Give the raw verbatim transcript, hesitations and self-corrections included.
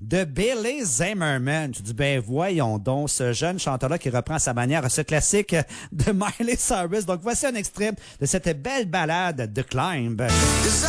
de Billy Zimmerman. Tu dis, ben voyons donc, ce jeune chanteur-là qui reprend à sa manière ce classique de Miley Cyrus. Donc voici un extrait de cette belle ballade de Climb.